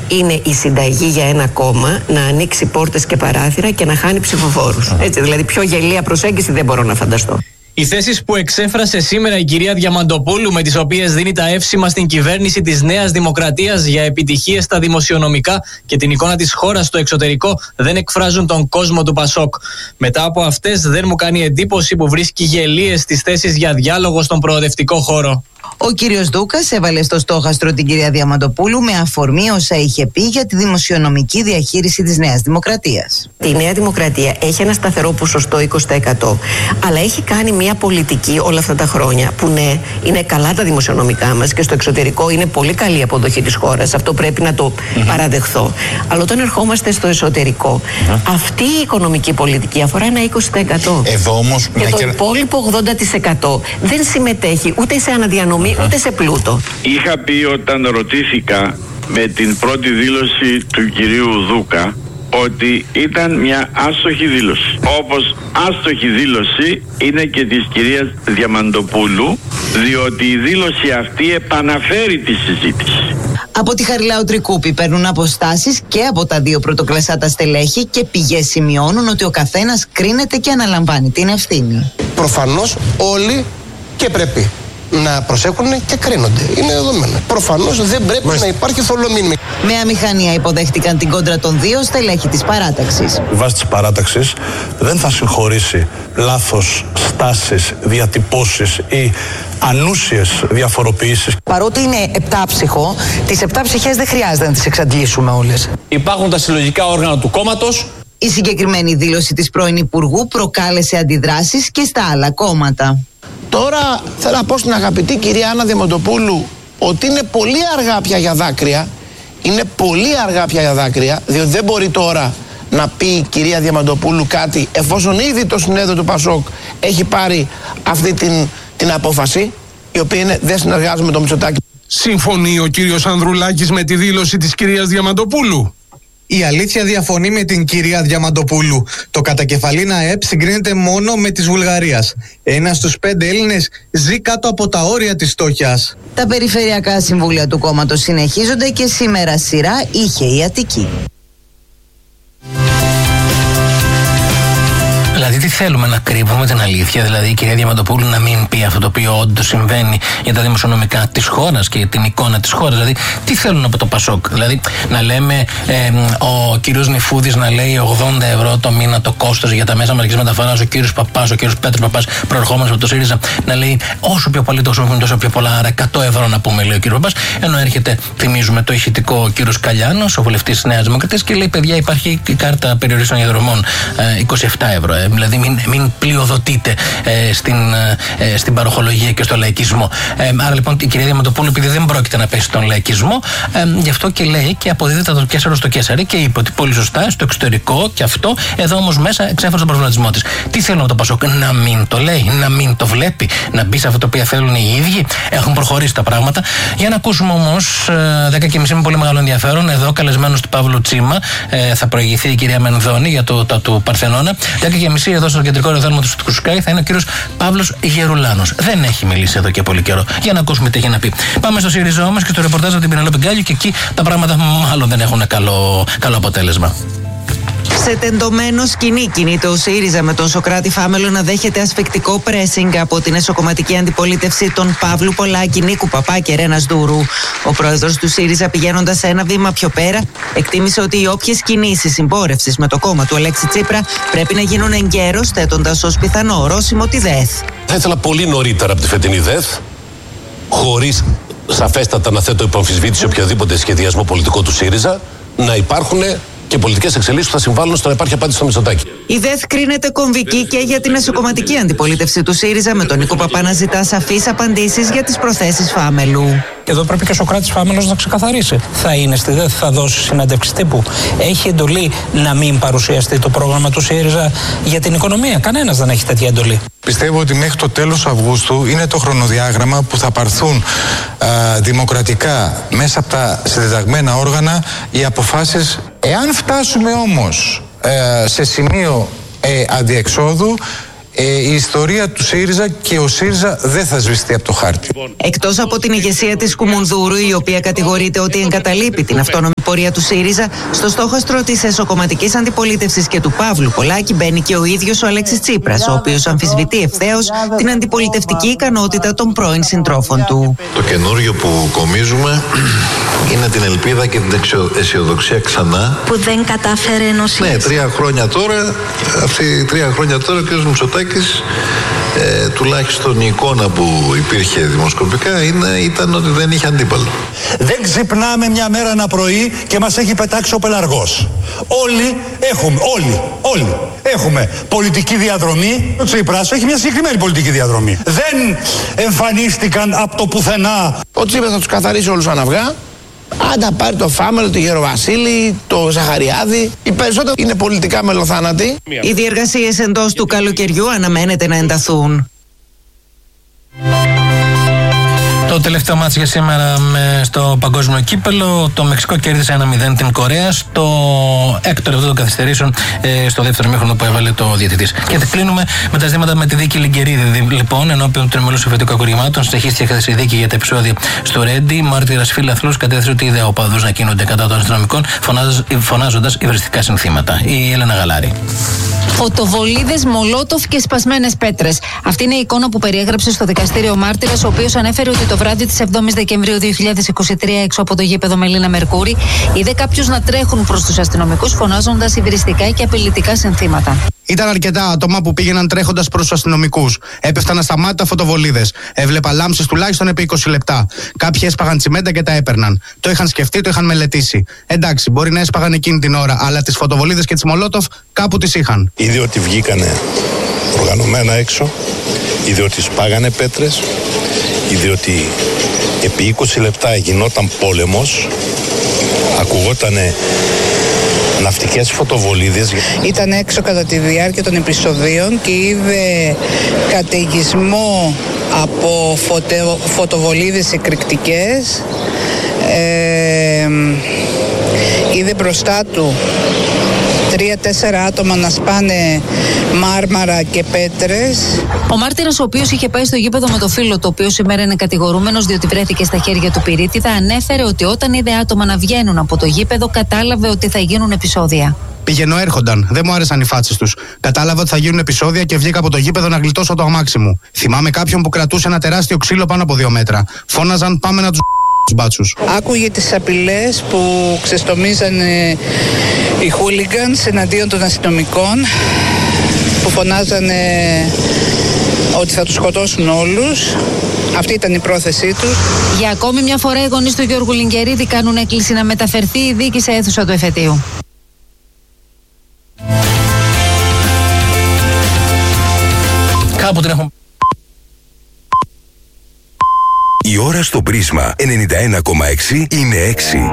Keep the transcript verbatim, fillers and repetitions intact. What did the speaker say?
είναι η συνταγή για ένα κόμμα να ανοίξει πόρτες και παράθυρα και να χάνει ψηφοφόρους. Έτσι, δηλαδή πιο γελία προσέγγιση δεν μπορώ να φανταστώ. Οι θέσεις που εξέφρασε σήμερα η κυρία Διαμαντοπούλου, με τις οποίες δίνει τα εύσημα στην κυβέρνηση της Νέας Δημοκρατίας για επιτυχίες στα δημοσιονομικά και την εικόνα της χώρας στο εξωτερικό, δεν εκφράζουν τον κόσμο του Πασόκ. Μετά από αυτές, δεν μου κάνει εντύπωση που βρίσκει γελίες στις θέσεις για διάλογο στον προοδευτικό χώρο. Ο κύριος Δούκας έβαλε στο στόχαστρο την κυρία Διαμαντοπούλου με αφορμή όσα είχε πει για τη δημοσιονομική διαχείριση της Νέας Δημοκρατίας. Η Νέα Δημοκρατία έχει ένα σταθερό ποσοστό είκοσι τοις εκατό, αλλά έχει κάνει μια πολιτική όλα αυτά τα χρόνια που ναι, είναι καλά τα δημοσιονομικά μας και στο εξωτερικό είναι πολύ καλή η αποδοχή της χώρας. Αυτό πρέπει να το mm-hmm. παραδεχθώ. Αλλά όταν ερχόμαστε στο εσωτερικό, mm-hmm. αυτή η οικονομική πολιτική αφορά ένα είκοσι τοις εκατό. Εδώ όμως, και το υπόλοιπο ογδόντα τοις εκατό δεν συμμετέχει ούτε σε αναδιανομή ούτε σε πλούτο. Είχα πει όταν ρωτήθηκα με την πρώτη δήλωση του κυρίου Δούκα ότι ήταν μια άστοχη δήλωση. Όπως άστοχη δήλωση είναι και της κυρίας Διαμαντοπούλου, διότι η δήλωση αυτή επαναφέρει τη συζήτηση. Από τη Χαριλάου Τρικούπη παίρνουν αποστάσεις και από τα δύο πρωτοκλασσάτα στελέχη και πηγές σημειώνουν ότι ο καθένας κρίνεται και αναλαμβάνει την ευθύνη. Προφανώς όλοι και πρέπει να προσέχουν και κρίνονται. Είναι δεδομένο. Προφανώς δεν πρέπει Μάλιστα. να υπάρχει θολομήνυμα. Με αμηχανία υποδέχτηκαν την κόντρα των δύο στελέχη της παράταξης. Η βάση της παράταξης δεν θα συγχωρήσει λάθος στάσεις, διατυπώσεις ή ανούσιες διαφοροποιήσεις. Παρότι είναι επτάψυχο, τις επτά ψυχές δεν χρειάζεται να τις εξαντλήσουμε όλες. Υπάρχουν τα συλλογικά όργανα του κόμματος. Η συγκεκριμένη δήλωση της πρώην Υπουργού προκάλεσε αντιδράσεις και στα άλλα κόμματα. Τώρα θέλω να πω στην αγαπητή κυρία Άννα Διαμαντοπούλου ότι είναι πολύ αργά πια για δάκρυα. Είναι πολύ αργά πια για δάκρυα, διότι δεν μπορεί τώρα να πει η κυρία Διαμαντοπούλου κάτι εφόσον ήδη το συνέδριο του Πασόκ έχει πάρει αυτή την, την απόφαση, η οποία είναι δεν συνεργάζομαι με τον Μητσοτάκη. Συμφωνεί ο κύριος Ανδρουλάκης με τη δήλωση της κυρίας Διαμαντοπούλου? Η αλήθεια διαφωνεί με την κυρία Διαμαντοπούλου. Το κατακεφαλήν ΑΕΠ συγκρίνεται μόνο με της Βουλγαρίας. Ένας στους πέντε Έλληνες ζει κάτω από τα όρια της φτώχειας. Τα περιφερειακά συμβούλια του κόμματος συνεχίζονται και σήμερα σειρά είχε η Αττική. Δηλαδή, τι θέλουμε, να κρύβουμε την αλήθεια? Δηλαδή, η κυρία Διαμαντοπούλου να μην πει αυτό το οποίο όντως συμβαίνει για τα δημοσιονομικά της χώρας και την εικόνα της χώρας? Δηλαδή, τι θέλουν από το Πασόκ? Δηλαδή, να λέμε ε, ο κύριος Νιφούδης να λέει ογδόντα ευρώ το μήνα το κόστος για τα μέσα μαζικής μεταφοράς, ο κύριος Παπάς, ο κύριος Πέτρος Παπάς, προερχόμενος από το ΣΥΡΙΖΑ, να λέει όσο πιο πολύ τόσο, τόσο πιο πολλά, άρα εκατό ευρώ να πούμε, λέει ο κύριος Παπάς. Ενώ έρχεται, θυμίζουμε, το ηχητικό ο κύριος Καλιάνος, ο βουλευτής της Νέας Δημοκρατίας, και λέει: παιδιά, υπάρχει η κάρτα περιορίσεων διαδρομών ε, είκοσι επτά ευρώ. Ε, Δηλαδή μην, μην πλειοδοτείτε ε, στην, ε, στην παροχολογία και στο λαϊκισμό. Ε, άρα λοιπόν η κυρία Διαμαντοπούλου, επειδή δεν πρόκειται να πέσει στον λαϊκισμό, ε, γι' αυτό και λέει και αποδίδεται το Κέσσαρο στο Κέσσαρι και είπε ότι πολύ σωστά στο εξωτερικό και αυτό, εδώ όμως μέσα εξέφερε τον προβληματισμό της. Τι θέλουν από το Πασόκ? Να μην το λέει, να μην το βλέπει, να μπει σε αυτό το οποίο θέλουν οι ίδιοι. Έχουν προχωρήσει τα πράγματα. Για να ακούσουμε όμως ε, δέκα και μισή με πολύ μεγάλο ενδιαφέρον. Εδώ καλεσμένος του Παύλου Τσίμα ε, θα προηγηθεί η κυρία Μενδώνη για το, το, του Παρθενώνα. δέκα και μισή εδώ στο κεντρικό ραδιόφωνο του Σκάι θα είναι ο κύριος Παύλος Γερουλάνος. Δεν έχει μιλήσει εδώ και πολύ καιρό. Για να ακούσουμε τι έχει να πει. Πάμε στο ΣΥΡΙΖΑ όμως και στο ρεπορτάζ από την Πινελόπη Γκάλιου, και εκεί τα πράγματα μάλλον δεν έχουν καλό, καλό αποτέλεσμα. Σε τεντωμένο σκηνή κινείται ο ΣΥΡΙΖΑ, με τον Σωκράτη Φάμελο να δέχεται ασφικτικό πρέσινγκ από την εσωκομματική αντιπολίτευση των Παύλου Πολάκη, Νίκου Παπά και Ρένας Ντούρου. Ο πρόεδρος του ΣΥΡΙΖΑ, πηγαίνοντας ένα βήμα πιο πέρα, εκτίμησε ότι οι όποιες κινήσεις συμπόρευσης με το κόμμα του Αλέξη Τσίπρα πρέπει να γίνουν εγκαίρως, θέτοντας ως πιθανό ορόσημο τη ΔΕΘ. Θα ήθελα πολύ νωρίτερα από τη φετινή ΔΕΘ, χωρίς σαφέστατα να θέτω υπό αμφισβήτηση οποιοδήποτε σχεδιασμό πολιτικό του ΣΥΡΙΖΑ, να υπάρχουν και πολιτικές εξελίξεις που θα συμβάλλουν στο να υπάρχει απάντηση στο Μητσοτάκη. Η ΔΕΘ κρίνεται κομβική και για την εσωκομματική αντιπολίτευση του ΣΥΡΙΖΑ, με τον Νίκο Παπά να ζητά σαφείς απαντήσεις για τις προθέσεις Φάμελου. Εδώ πρέπει και ο Σωκράτης Φάμελος να ξεκαθαρίσει. Θα είναι στη ΔΕΘ, θα δώσει συνέντευξη τύπου? Έχει εντολή να μην παρουσιαστεί το πρόγραμμα του ΣΥΡΙΖΑ για την οικονομία? Κανένας δεν έχει τέτοια εντολή. Πιστεύω ότι μέχρι το τέλος Αυγούστου είναι το χρονοδιάγραμμα που θα πάρθουν α, δημοκρατικά μέσα από τα συντεταγμένα όργανα οι αποφάσεις. Εάν φτάσουμε όμως ε, σε σημείο ε, αντιεξόδου, Ε, η ιστορία του ΣΥΡΙΖΑ και ο ΣΥΡΙΖΑ δεν θα σβηστεί από το χάρτη. Εκτός από την ηγεσία της Κουμουνδούρου, η οποία κατηγορείται ότι εγκαταλείπει την αυτόνομη πορεία του ΣΥΡΙΖΑ, στο στόχαστρο της εσωκομματικής αντιπολίτευσης και του Παύλου Πολάκη μπαίνει και ο ίδιος ο Αλέξης Τσίπρας, ο οποίος αμφισβητεί ευθέως την αντιπολιτευτική ικανότητα των πρώην συντρόφων του. Το καινούριο που κομίζουμε είναι την ελπίδα και την αισιοδοξία ξανά. Που δεν κατάφερε ενός. Ναι, τρία χρόνια τώρα, αυτοί τρία χρόνια τώρα ο κ. Μητσοτάκης, ε, τουλάχιστον η εικόνα που υπήρχε δημοσκοπικά είναι, ήταν ότι δεν είχε αντίπαλο. Δεν ξυπνάμε μια μέρα ένα πρωί και μας έχει πετάξει ο πελαργός. Όλοι έχουμε, όλοι, όλοι έχουμε πολιτική διαδρομή. Ο Τσίπρας έχει μια συγκεκριμένη πολιτική διαδρομή. Δεν εμφανίστηκαν από το πουθενά. Ο Τσίπρας θα τους καθαρίσει όλους αν αυγά. Αν τα πάρει το Φάμελο, το Γεροβασίλη, το Ζαχαριάδη. Οι περισσότεροι είναι πολιτικά μελοθάνατοι. Οι διεργασίες εντός του καλοκαιριού αναμένεται να ενταθούν. Το τελευταίο μάτς για σήμερα με στο παγκόσμιο κύπελο. Το Μεξικό κέρδισε ένα μηδέν την Κορέα στο έκτο λεπτό των καθυστερήσεων, ε, στο δεύτερο ημίχρονο που έβαλε το διαιτητής. Και θα κλείνουμε με τα ζητήματα με τη δίκη Λιγκερίδη. Λοιπόν, ενώπιον του τριμελούς εφετικού αγωγημάτων, συνεχίστηκε χθες η δίκη για τα επεισόδια στο Ρέντι. Μάρτυρας φίλαθλος κατέθεσε ότι είδε οπαδούς να κίνονται κατά των αστυνομικών, φωνάζοντας υβριστικά συνθήματα. Η Έλενα Γαλάρη. Φωτοβολίδες, μολότοφ και σπασμένες πέτρες. Αυτή είναι η εικόνα που περιέγραψε στο δικαστήριο ο μάρτυρας, ο οποίος ανέφερε ότι το βράδυ της εβδόμης Δεκεμβρίου δύο χιλιάδες είκοσι τρία, έξω από το γήπεδο Μελίνα Μερκούρη, είδε κάποιους να τρέχουν προς τους αστυνομικούς, φωνάζοντας υβριστικά και απειλητικά συνθήματα. Ήταν αρκετά άτομα που πήγαιναν τρέχοντας προς τους αστυνομικούς. Έπεφταν ασταμάτητα φωτοβολίδες. Έβλεπα λάμψεις τουλάχιστον επί είκοσι λεπτά. Κάποιοι έσπαγαν τσιμέντα και τα έπαιρναν. Το είχαν σκεφτεί, το είχαν μελετήσει. Εντάξει, μπορεί να έσπαγαν εκείνη την ώρα, αλλά τις φωτοβολίδες και τις μολότοφ κάπου τις είχαν. Είδε ότι βγήκανε οργανωμένα έξω, είδε ότι σπάγανε πέτρες, είδε ότι επί είκοσι λεπτά γινόταν πόλεμος, ακουγότανε ναυτικές φωτοβολίδες. Ήταν έξω κατά τη διάρκεια των επεισοδίων και είδε καταιγισμό από φωτε, φωτοβολίδες εκρηκτικές. Ε, είδε μπροστά του τρία-τέσσερα άτομα να σπάνε μάρμαρα και πέτρες. Ο μάρτυρας, ο οποίος είχε πάει στο γήπεδο με το φίλο του, ο οποίος σήμερα είναι κατηγορούμενος διότι βρέθηκε στα χέρια του πυρίτιδα, ανέφερε ότι όταν είδε άτομα να βγαίνουν από το γήπεδο, κατάλαβε ότι θα γίνουν επεισόδια. Πηγαίνω έρχονταν, δεν μου άρεσαν οι φάτσες τους. Κατάλαβα ότι θα γίνουν επεισόδια και βγήκα από το γήπεδο να γλιτώσω το αμάξι μου. Θυμάμαι κάποιον που κρατούσε ένα τεράστιο ξύλο πάνω από δύο μέτρα. Φώναζαν πάμε να τους μπάτσους. Άκουγε τις απειλές που ξεστομίζανε οι χούλιγκανς εναντίον των αστυνομικών, που φωνάζανε ότι θα τους σκοτώσουν όλους. Αυτή ήταν η πρόθεσή τους. Για ακόμη μια φορά οι γονείς του Γιώργου Λιγκερίδη κάνουν έκκληση να μεταφερθεί η δίκη σε αίθουσα του εφετείου. Κάπου την έχουν... Η ώρα στο Πρίσμα ενενήντα ένα κόμμα έξι είναι έξι.